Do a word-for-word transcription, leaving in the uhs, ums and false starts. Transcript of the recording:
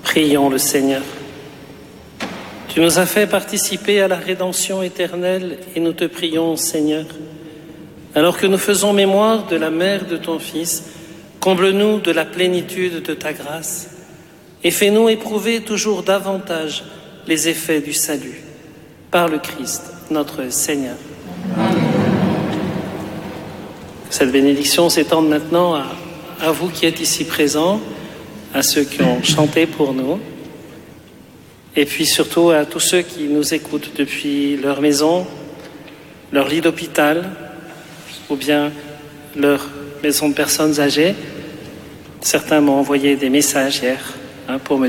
Prions le Seigneur. Tu nous as fait participer à la rédemption éternelle et nous te prions, Seigneur. Alors que nous faisons mémoire de la mère de ton Fils, comble-nous de la plénitude de ta grâce et fais-nous éprouver toujours davantage les effets du salut. Par le Christ, notre Seigneur. Amen. Cette bénédiction s'étende maintenant à, à vous qui êtes ici présents, à ceux qui ont chanté pour nous, et puis surtout à tous ceux qui nous écoutent depuis leur maison, leur lit d'hôpital, ou bien leur maison de personnes âgées. Certains m'ont envoyé des messages hier hein, pour me